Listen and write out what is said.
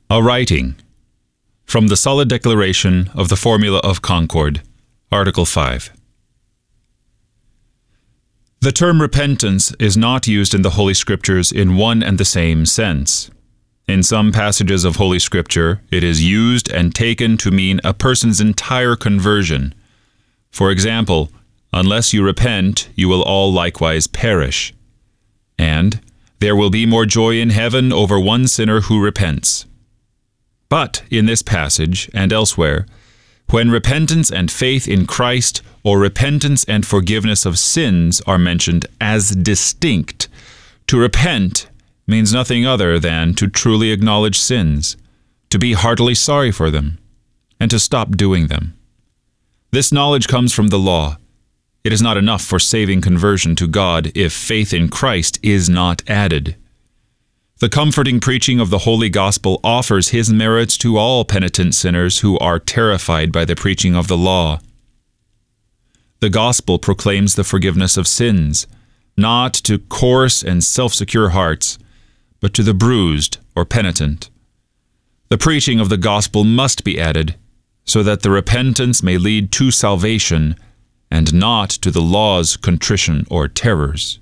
A writing. From the Solid Declaration of the Formula of Concord, Article 5. The term repentance is not used in the Holy Scriptures in one and the same sense. In some passages of Holy Scripture, it is used and taken to mean a person's entire conversion. For example, unless you repent, you will all likewise perish. And there will be more joy in heaven over one sinner who repents. But in this passage and elsewhere, when repentance and faith in Christ or repentance and forgiveness of sins are mentioned as distinct, to repent means nothing other than to truly acknowledge sins, to be heartily sorry for them, and to stop doing them. This knowledge comes from the law. It is not enough for saving conversion to God if faith in Christ is not added. The comforting preaching of the Holy Gospel offers His merits to all penitent sinners who are terrified by the preaching of the law. The Gospel proclaims the forgiveness of sins, not to coarse and self-secure hearts, but to the bruised or penitent. The preaching of the Gospel must be added, so that the repentance may lead to salvation, and not to the law's contrition or terrors.